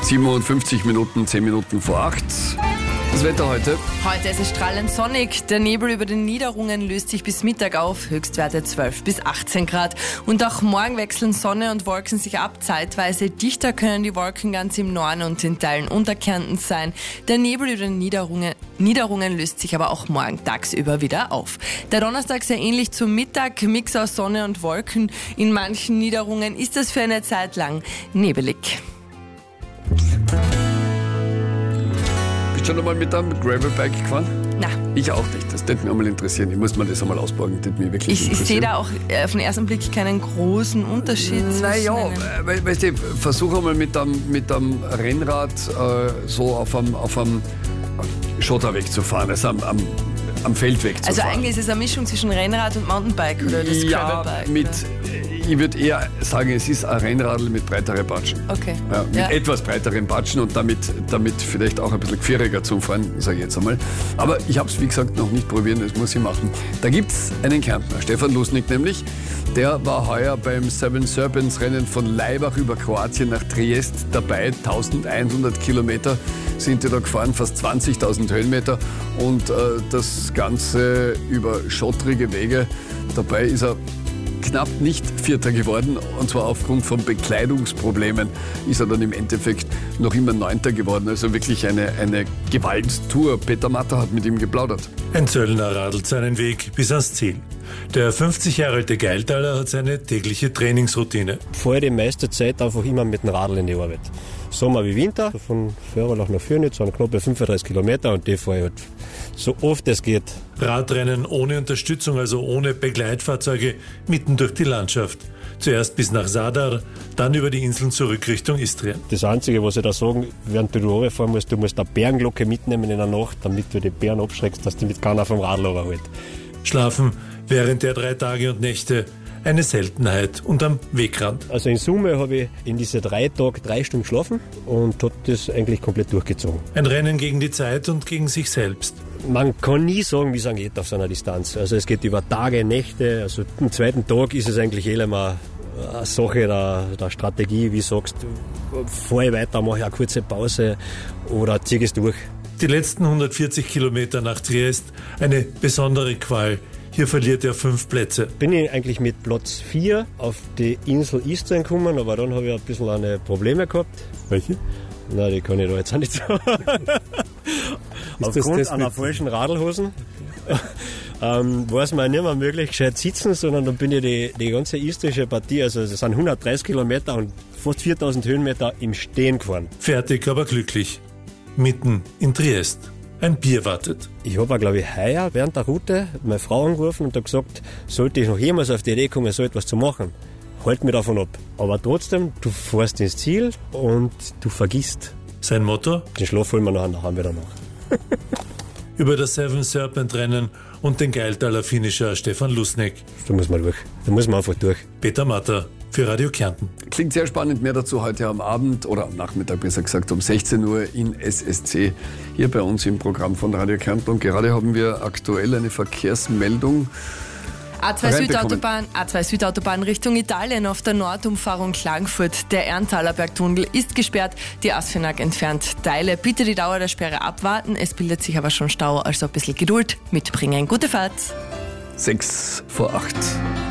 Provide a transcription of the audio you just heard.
57 Minuten, 10 Minuten vor 8. Das Wetter heute. Heute ist es strahlend sonnig. Der Nebel über den Niederungen löst sich bis Mittag auf. Höchstwerte 12 bis 18 Grad. Und auch morgen wechseln Sonne und Wolken sich ab. Zeitweise dichter können die Wolken ganz im Norden und in Teilen Unterkärntens sein. Der Nebel über den Niederungen löst sich aber auch morgen tagsüber wieder auf. Der Donnerstag sehr ähnlich zum Mittag. Mix aus Sonne und Wolken. In manchen Niederungen ist es für eine Zeit lang nebelig. Bist du schon einmal mit einem Gravelbike gefahren? Nein. Ich auch nicht. Das würde mich einmal interessieren. Ich muss mir das einmal ausborgen. Das mich wirklich Ich sehe da auch auf den ersten Blick keinen großen Unterschied. Naja, weißt du, versuch einmal mit einem Rennrad so auf einem Schotterweg zu fahren, also am Feldweg zu fahren. Also eigentlich ist es eine Mischung zwischen Rennrad und Mountainbike oder das Gravelbike? Ich würde eher sagen, es ist ein Rennradl mit breiteren Batschen. Okay. Ja, mit etwas breiteren Batschen und damit vielleicht auch ein bisschen gefähriger zum Fahren, sage ich jetzt einmal. Aber ich habe es, wie gesagt, noch nicht probieren, das muss ich machen. Da gibt es einen Kärntner, Stefan Lusnig nämlich. Der war heuer beim Seven Serpents Rennen von Laibach über Kroatien nach Triest dabei. 1100 Kilometer sind die da gefahren, fast 20.000 Höhenmeter. Und das Ganze über schottrige Wege. Dabei ist er knapp nicht Vierter geworden, und zwar aufgrund von Bekleidungsproblemen ist er dann im Endeffekt noch immer Neunter geworden. Also wirklich eine Gewalttour. Peter Matter hat mit ihm geplaudert. Ein Zöllner radelt seinen Weg bis ans Ziel. Der 50 Jahre alte Geiltaler hat seine tägliche Trainingsroutine. Fahre die meiste Zeit einfach immer mit dem Radl in die Arbeit. Sommer wie Winter, von Förrlach nach Fürnitz, so knappe 35 Kilometer, und die fahre ich halt so oft es geht. Radrennen ohne Unterstützung, also ohne Begleitfahrzeuge, mitten durch die Landschaft. Zuerst bis nach Zadar, dann über die Inseln zurück Richtung Istrien. Das Einzige, was ich da sagen, während du runterfahren musst, du musst eine Bärenglocke mitnehmen in der Nacht, damit du die Bären abschreckst, dass die mit keiner vom Radl runterholt. Schlafen während der 3 Tage und Nächte eine Seltenheit und am Wegrand. Also in Summe habe ich in diese 3 Tage 3 Stunden geschlafen und habe das eigentlich komplett durchgezogen. Ein Rennen gegen die Zeit und gegen sich selbst. Man kann nie sagen, wie es geht auf so einer Distanz. Also es geht über Tage, Nächte. Also am zweiten Tag ist es eigentlich mal eine Sache der Strategie, wie du sagst, fahre ich weiter, mache ich eine kurze Pause oder ziehe es durch. Die letzten 140 Kilometer nach Triest, eine besondere Qual. Hier verliert er 5 Plätze. Bin ich eigentlich mit Platz 4 auf die Insel Istrien gekommen, aber dann habe ich ein bisschen Probleme gehabt. Welche? Nein, die kann ich da jetzt auch nicht sagen. Aufgrund einer falschen Radlhosen war es mir nicht mehr möglich, gescheit sitzen, sondern dann bin ich die ganze istrische Partie, also es sind 130 Kilometer und fast 4000 Höhenmeter im Stehen gefahren. Fertig, aber glücklich. Mitten in Triest. Ein Bier wartet. Ich habe, glaube ich, heuer während der Route meine Frau angerufen und habe gesagt, sollte ich noch jemals auf die Idee kommen, so etwas zu machen, halt mich davon ab. Aber trotzdem, du fährst ins Ziel und du vergisst. Sein Motto? Den Schlaf holen wir nachher wieder nach. Über das Seven Serpent Rennen und den Geiltaler Finisher Stefan Lusnig. Da muss man durch. Da muss man einfach durch. Peter Matter für Radio Kärnten. Klingt sehr spannend. Mehr dazu heute am Abend oder am Nachmittag, besser gesagt, um 16 Uhr in SSC, hier bei uns im Programm von Radio Kärnten. Und gerade haben wir aktuell eine Verkehrsmeldung. A2 Südautobahn Richtung Italien auf der Nordumfahrung Klagenfurt. Der Erntaler Bergtunnel ist gesperrt, die Asfinag entfernt Teile. Bitte die Dauer der Sperre abwarten. Es bildet sich aber schon Stau, also ein bisschen Geduld mitbringen. Gute Fahrt. 6 vor 8.